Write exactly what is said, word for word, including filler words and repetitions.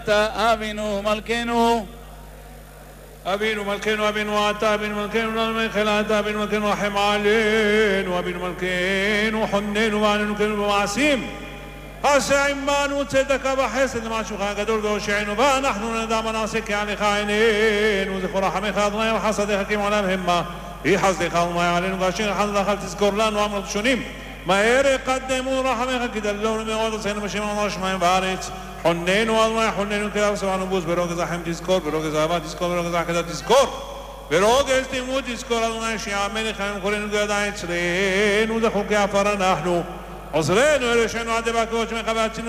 אתה אבינו מלכנו אבינו מלכנו אבינו אתה אבינו מלכנו למלכנו אתה אבינו מלכנו רחם עלינו אבינו מלכנו חוננו ועננו כנו במעשים עשה עמנו צדקה וחסד למען שמך הגדול והושיענו ואנחנו נדע מה נעשה כי עליך עינינו זכור רחמך אדוני וחסדיך כי מעולם המה היא חסדיך ומה עלינו כאשר חסד לך תזכור לנו אמרות שונים מהר יקדמו רחמך כי דללנו מאוד עשינו בשם אמר שמיים בארץ חוננו אדוני חוננו כדאב סבנו בוז ברוגז החם תזכור ברוגז אהבה תזכור ברוגז החדה תזכור ברוגז תימות תזכור אדוני שיעמד חיים קוראים גדע אצלנו זה חוקי עפר אנחנו עוזרנו אלו שאנו עד דבקות שמך והצינו